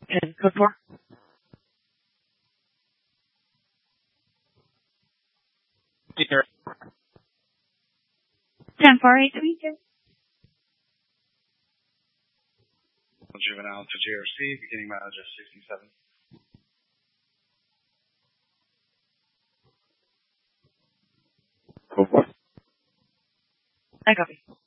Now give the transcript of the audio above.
And code 4? 10-4-8-22. Juvenile to JRC, beginning mileage of 67. Code 4? I copy.